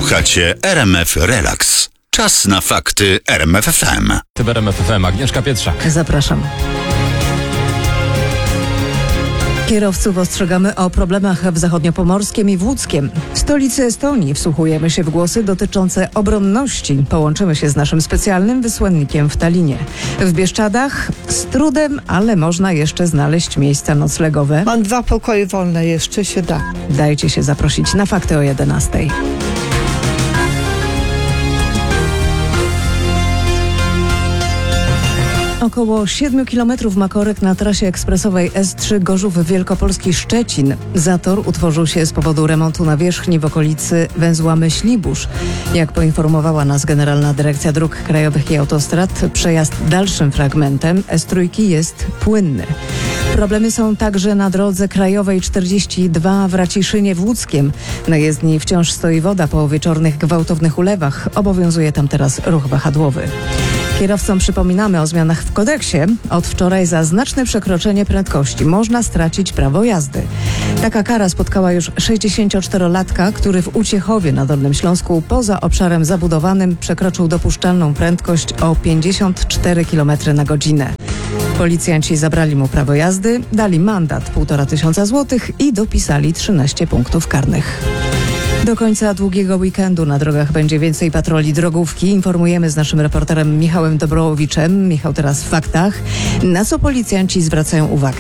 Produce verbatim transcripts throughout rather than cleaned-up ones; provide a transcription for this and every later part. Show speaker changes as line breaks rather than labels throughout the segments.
Słuchacie R M F Relax. Czas na fakty R M F F M.
W R M F F M Agnieszka Pietrzak.
Zapraszam. Kierowców ostrzegamy o problemach w Zachodniopomorskiem i w Łódzkiem. W stolicy Estonii wsłuchujemy się w głosy dotyczące obronności. Połączymy się z naszym specjalnym wysłannikiem w Tallinie. W Bieszczadach z trudem, ale można jeszcze znaleźć miejsca noclegowe.
Mam dwa pokoje wolne, jeszcze się da.
Dajcie się zaprosić na fakty o jedenastej. Około siedmiu kilometrów ma korek na trasie ekspresowej S trzy Gorzów Wielkopolski-Szczecin. Zator utworzył się z powodu remontu nawierzchni w okolicy węzła Myślibórz. Jak poinformowała nas Generalna Dyrekcja Dróg Krajowych i Autostrad, przejazd dalszym fragmentem S trzy jest płynny. Problemy są także na drodze krajowej czterdzieści dwa w Raciszynie w Łódzkiem. Na jezdni wciąż stoi woda po wieczornych gwałtownych ulewach. Obowiązuje tam teraz ruch wahadłowy. Kierowcom przypominamy o zmianach w kodeksie. Od wczoraj za znaczne przekroczenie prędkości można stracić prawo jazdy. Taka kara spotkała już sześćdziesięcioczterolatka, który w Uciechowie na Dolnym Śląsku poza obszarem zabudowanym przekroczył dopuszczalną prędkość o pięćdziesiąt cztery kilometry na godzinę. Policjanci zabrali mu prawo jazdy, dali mandat półtora tysiąca złotych i dopisali trzynaście punktów karnych. Do końca długiego weekendu na drogach będzie więcej patroli drogówki. Informujemy z naszym reporterem Michałem Dobrołowiczem. Michał, teraz w faktach. Na co policjanci zwracają uwagę?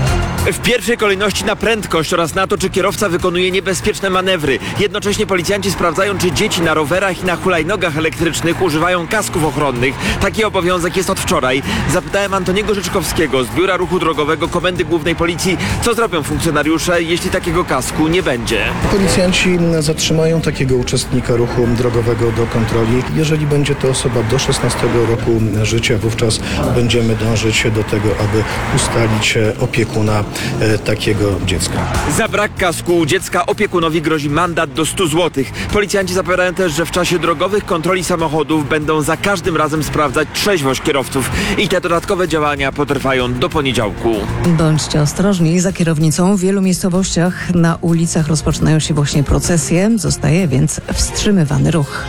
W pierwszej kolejności na prędkość oraz na to, czy kierowca wykonuje niebezpieczne manewry. Jednocześnie policjanci sprawdzają, czy dzieci na rowerach i na hulajnogach elektrycznych używają kasków ochronnych. Taki obowiązek jest od wczoraj. Zapytałem Antoniego Rzeczkowskiego z Biura Ruchu Drogowego Komendy Głównej Policji, co zrobią funkcjonariusze, jeśli takiego kasku nie będzie.
Policjanci zatrzymają takiego uczestnika ruchu drogowego do kontroli. Jeżeli będzie to osoba do szesnastego roku życia, wówczas będziemy dążyć do tego, aby ustalić opiekuna takiego dziecka.
Za brak kasku u dziecka opiekunowi grozi mandat do stu złotych. Policjanci zapowiadają też, że w czasie drogowych kontroli samochodów będą za każdym razem sprawdzać trzeźwość kierowców i te dodatkowe działania potrwają do poniedziałku.
Bądźcie ostrożni. Za kierownicą w wielu miejscowościach na ulicach rozpoczynają się właśnie procesje. Zostaje więc wstrzymywany ruch.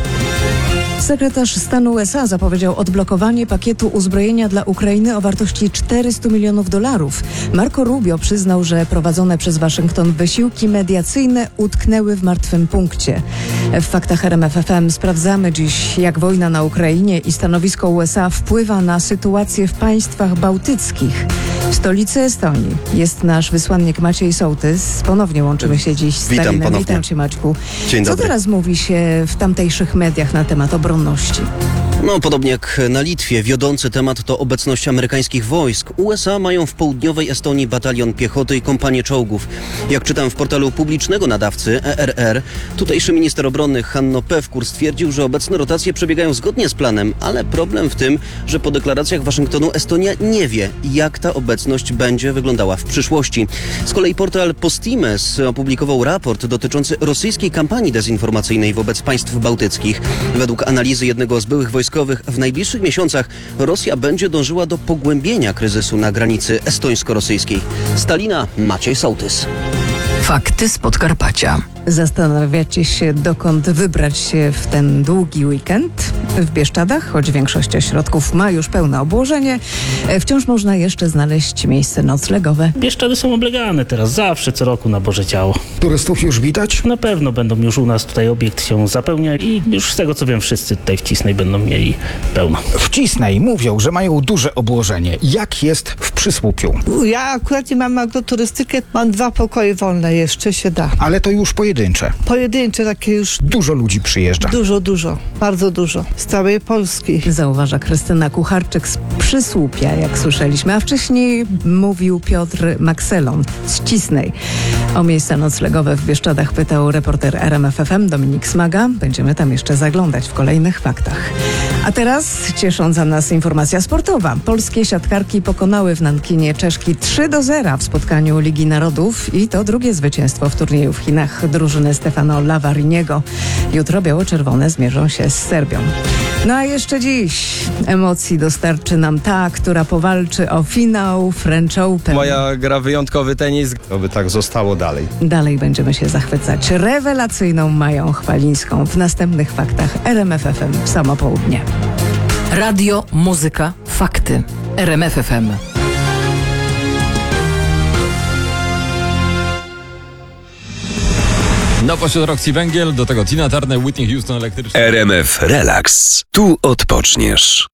Sekretarz stanu U S A zapowiedział odblokowanie pakietu uzbrojenia dla Ukrainy o wartości czterystu milionów dolarów. Marco Rubio przyznał, że prowadzone przez Waszyngton wysiłki mediacyjne utknęły w martwym punkcie. W faktach R M F F M sprawdzamy dziś, jak wojna na Ukrainie i stanowisko U S A wpływa na sytuację w państwach bałtyckich. W stolicy Estonii jest nasz wysłannik Maciej Sołtys. Ponownie łączymy się dziś z
Witam
Tallinem.
ponownie.
Witam Cię, Maćku.
Dzień
Co
dobry.
teraz mówi się w tamtejszych mediach na temat obronności?
No, podobnie jak na Litwie, wiodący temat to obecność amerykańskich wojsk. U S A mają w południowej Estonii batalion piechoty i kompanię czołgów. Jak czytam w portalu publicznego nadawcy E R R, tutejszy minister obrony Hanno Pevkur stwierdził, że obecne rotacje przebiegają zgodnie z planem, ale problem w tym, że po deklaracjach Waszyngtonu Estonia nie wie, jak ta obecność będzie wyglądała w przyszłości. Z kolei portal Postimes opublikował raport dotyczący rosyjskiej kampanii dezinformacyjnej wobec państw bałtyckich. Według analizy jednego z byłych wojskowych w najbliższych miesiącach Rosja będzie dążyła do pogłębienia kryzysu na granicy estońsko-rosyjskiej. Z Tallina Maciej Sołtys.
Fakty z Podkarpacia.
Zastanawiacie się, dokąd wybrać się w ten długi weekend? W Bieszczadach, choć większość ośrodków ma już pełne obłożenie, wciąż można jeszcze znaleźć miejsce noclegowe.
Bieszczady są oblegane teraz, zawsze, co roku na Boże Ciało.
Turystów już widać?
Na pewno będą już u nas, tutaj obiekt się zapełnia i już z tego co wiem, wszyscy tutaj w Cisnej będą mieli pełno.
W Cisnej mówią, że mają duże obłożenie. Jak jest w Przysłupiu?
Ja akurat nie mam agroturystykę, mam dwa pokoje wolne, jeszcze się da.
Ale to już pojedyncze.
Pojedyncze takie już
Dużo ludzi przyjeżdża.
dużo, dużo, bardzo dużo. Z całej Polski.
Zauważa Krystyna Kucharczyk z Przysłupia, jak słyszeliśmy, a wcześniej mówił Piotr Makselon z Cisnej. O miejsca noclegowe w Bieszczadach pytał reporter R M F F M Dominik Smaga. Będziemy tam jeszcze zaglądać w kolejnych faktach. A teraz ciesząca nas informacja sportowa. Polskie siatkarki pokonały w Nankinie Czeszki trzy do zera w spotkaniu Ligi Narodów i to drugie zwycięstwo w turnieju w Chinach drużyny Stefano Lavariniego. Jutro biało-czerwone zmierzą się z Serbią. No a jeszcze dziś emocji dostarczy nam ta, która powalczy o finał French Open.
Moja gra wyjątkowy tenis. Oby tak zostało dalej.
Dalej będziemy się zachwycać rewelacyjną Mają Chwalińską w następnych faktach R M F F M w samo południe.
Radio, muzyka, fakty. R M F F M.
No pośród Roxy Węgiel, do tego Tina Turner, Whitney Houston elektryczny.
R M F Relax. Tu odpoczniesz.